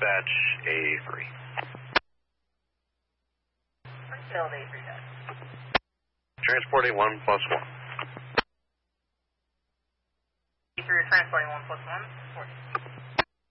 dispatch A3. Build A3 done. Transporting 1+1. A3 transporting 1+1, 40.